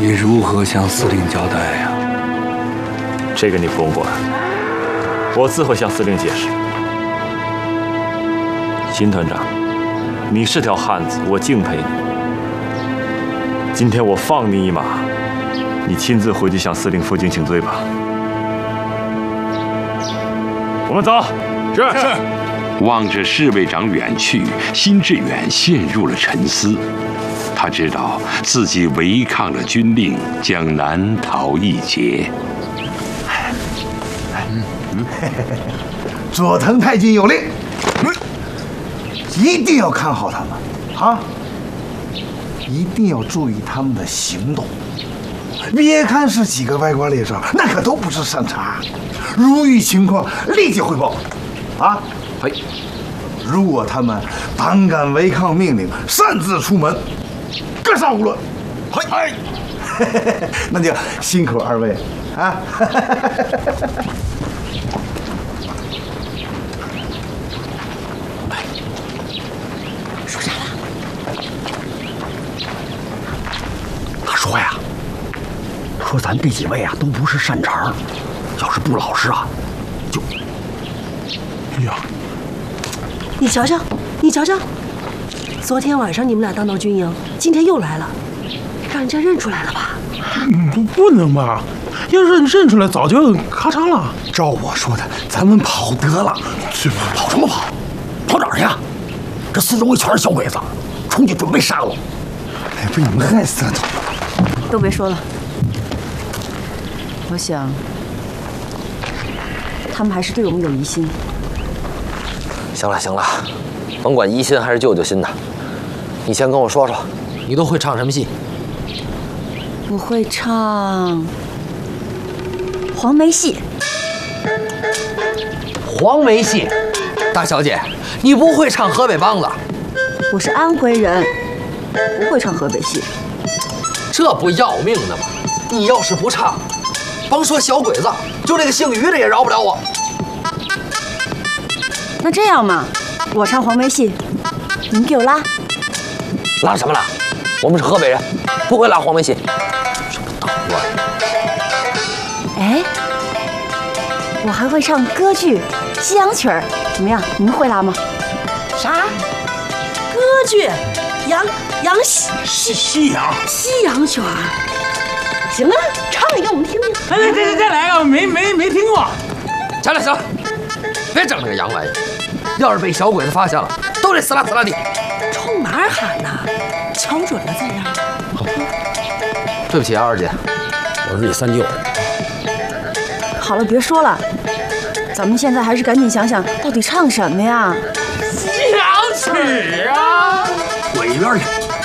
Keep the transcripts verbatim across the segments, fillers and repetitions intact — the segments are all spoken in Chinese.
你如何向司令交代呀？ 这个你不用管，我自会向司令解释。辛团长，你是条汉子，我敬佩你。今天我放你一马，你亲自回去向司令负荆请罪吧。我们走。是是。 望着侍卫长远去，辛志远陷入了沉思。他知道自己违抗了军令，将难逃一劫。 嗯嗯，佐藤太君有令，一定要看好他们啊！一定要注意他们的行动。别看是几个歪瓜裂枣，那可都不是善茬。如遇情况，立即汇报。啊， 嘿， 如果他们胆敢违抗命令，擅自出门，格杀勿论。嘿，嘿，那就辛苦二位啊！ 说啥了？ 他说呀，说咱这几位啊都不是善茬，要是不老实啊，就……呀， 你瞧瞧，你瞧瞧，昨天晚上你们俩当到军营，今天又来了，让人家认出来了吧？ 不不能吧？要认认出来，早就咔嚓了。 照我说的，咱们跑得了。 去吧， 跑什么跑？跑哪儿去？这四周围全是小鬼子，出去准备杀我。 哎，被你们害死了都别说了，我想他们还是对我们有疑心。 行了行了，甭管疑心还是舅舅心的，你先跟我说说，你都会唱什么戏？ 我会唱黄梅戏。 黄梅戏，大小姐，你不会唱河北梆子？ 我是安徽人，不会唱河北戏。 这不要命的吗？你要是不唱，甭说小鬼子，就这个姓于的也饶不了我。 那这样嘛，我唱黄梅戏，你们给我拉。 拉什么拉？我们是河北人，不会拉黄梅戏。什么捣乱！ 哎，我还会唱歌剧、西洋曲儿，怎么样？你们会拉吗？ 啥？歌剧、洋洋西西西洋西洋曲儿？行啊，唱一个我们听听。 哎，这这再来个，没没没听过。 行了行了，别整这个洋玩意儿，要是被小鬼子发现了，都得死啦死啦的。 冲哪儿喊呢？瞧准了再拉。 好，对不起啊，二姐，我是你三舅。 好了，别说了，咱们现在还是赶紧想想到底唱什么呀？ 西洋曲啊！ 滚一边去！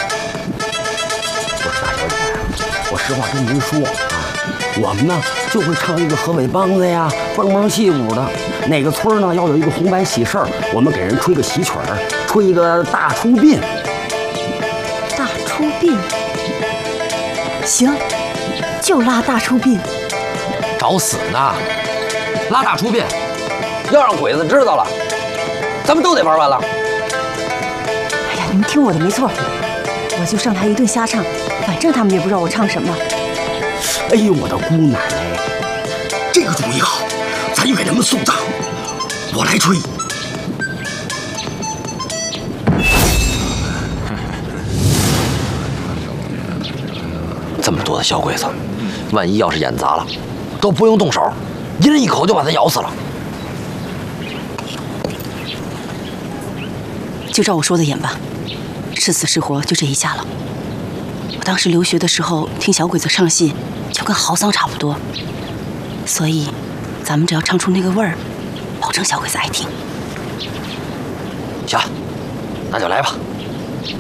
不是大小姐，我实话跟您说啊，我们呢就会唱一个河北梆子呀，蹦蹦戏舞的。哪个村呢要有一个红白喜事儿，我们给人吹个喜曲儿，吹一个大出殡。 大出殡，行，就拉大出殡。 找死呢！拉大出殡，要让鬼子知道了，咱们都得玩完了。 哎呀，你们听我的没错，我就上台一顿瞎唱，反正他们也不知道我唱什么。 哎呦，我的姑奶奶，这个主意好，咱就给他们送葬。我来吹。 这么多的小鬼子，万一要是演砸了，都不用动手，一人一口就把他咬死了。 就照我说的演吧，是死是活就这一下了。我当时留学的时候听小鬼子唱戏，就跟嚎丧差不多，所以咱们只要唱出那个味儿，保证小鬼子爱听。 行，那就来吧。